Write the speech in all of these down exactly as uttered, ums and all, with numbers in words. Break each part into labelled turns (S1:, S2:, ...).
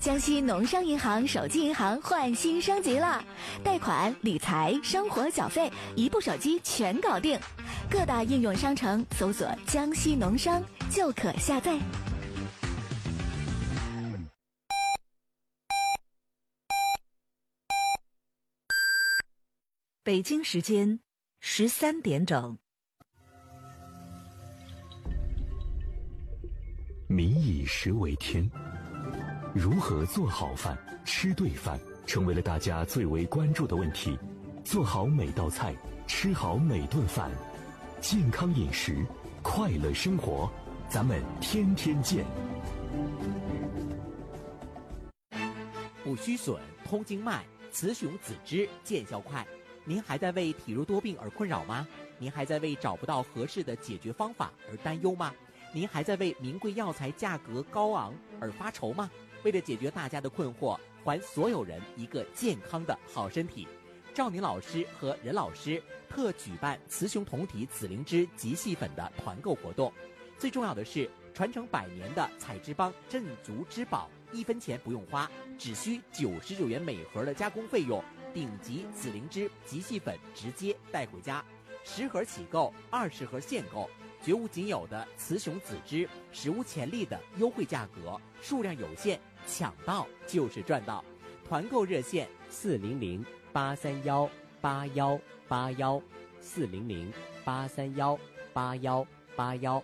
S1: 江西农商银行手机银行换新升级了，贷款、理财、生活缴费，一部手机全搞定。各大应用商城搜索“江西农商”就可下载。
S2: 北京时间十三点整。
S3: 民以食为天，如何做好饭、吃对饭，成为了大家最为关注的问题。做好每道菜，吃好每顿饭，健康饮食，快乐生活，咱们天天见。
S4: 补虚损，通经脉，雌雄子之，见效快。您还在为体弱多病而困扰吗？您还在为找不到合适的解决方法而担忧吗？您还在为名贵药材价格高昂而发愁吗？为了解决大家的困惑，还所有人一个健康的好身体，赵宁老师和任老师特举办雌雄同体紫灵芝极细粉的团购活动。最重要的是，传承百年的彩之邦镇族之宝，一分钱不用花，只需九十九元每盒的加工费用，顶级紫灵芝极细粉直接带回家，十盒起购，二十盒现购，绝无仅有的雌雄子芝，史无前例的优惠价格，数量有限，抢到就是赚到。团购热线四零零八三幺八幺八幺，四零零八三幺八幺八幺。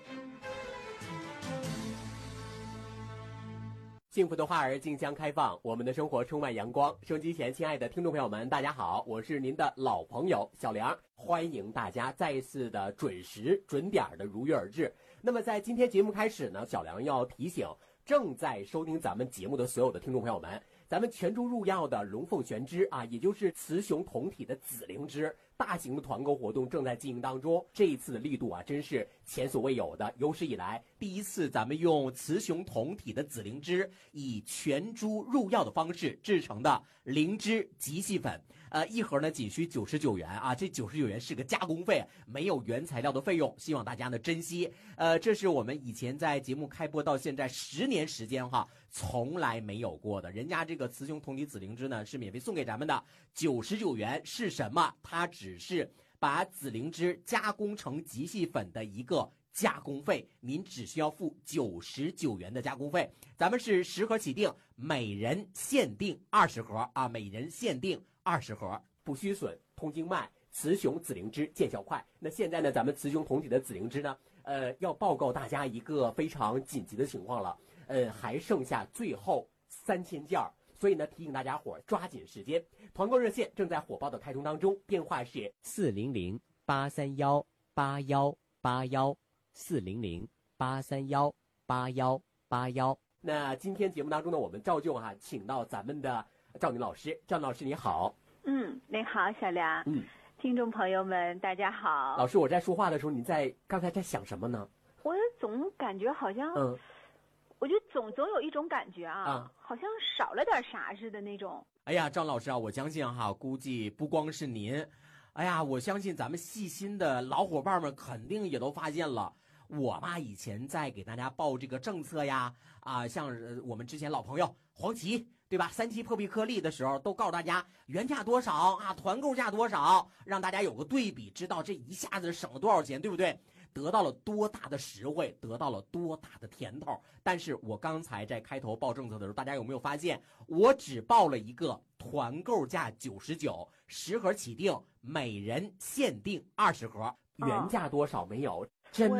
S4: 幸福的花儿竞相开放，我们的生活充满阳光。收音机前亲爱的听众朋友们，大家好，我是您的老朋友小梁，欢迎大家再一次的准时准点的如约而至。那么在今天节目开始呢，小梁要提醒正在收听咱们节目的所有的听众朋友们，咱们全株入药的龙凤玄芝啊，也就是雌雄同体的紫灵芝，大型的团购活动正在进行当中。这一次的力度啊，真是前所未有的，有史以来第一次咱们用雌雄同体的紫灵芝以全株入药的方式制成的灵芝极细粉，呃，一盒呢仅需九十九元啊，这九十九元是个加工费，没有原材料的费用，希望大家呢珍惜。呃，这是我们以前在节目开播到现在十年时间哈，从来没有过的。人家这个雌雄同体紫灵芝呢是免费送给咱们的，九十九元是什么？它只是把紫灵芝加工成极细粉的一个加工费，您只需要付九十九元的加工费。咱们是十盒起订，每人限定二十盒啊，每人限定二十盒。补虚损，通经脉，雌雄紫灵芝见效快。那现在呢，咱们雌雄同体的紫灵芝呢，呃，要报告大家一个非常紧急的情况了，呃，还剩下最后三千件儿。所以呢，提醒大家伙抓紧时间，团购热线正在火爆的开通当中，电话是四零零八三幺八幺八幺，四零零八三幺八幺八幺。那今天节目当中呢，我们照旧哈、啊，请到咱们的赵宁老师，赵宁老师你好。
S5: 嗯，你好，小梁。
S4: 嗯，
S5: 听众朋友们，大家好。
S4: 老师，我在说话的时候，你在刚才在想什么呢？
S5: 我总感觉好像，
S4: 嗯。
S5: 我就总总有一种感觉啊，
S4: 啊
S5: 好像少了点啥似的那种。
S4: 哎呀，张老师啊，我相信哈，估计不光是您，哎呀，我相信咱们细心的老伙伴们肯定也都发现了。我嘛，以前在给大家报这个政策呀，啊，像我们之前老朋友黄芪，对吧？三七破壁颗粒的时候，都告诉大家原价多少啊，团购价多少，让大家有个对比，知道这一下子省了多少钱，对不对？得到了多大的实惠，得到了多大的甜头。但是我刚才在开头报政策的时候，大家有没有发现，我只报了一个团购价九十九，十盒起订，每人限定二十盒，原价多少没有？真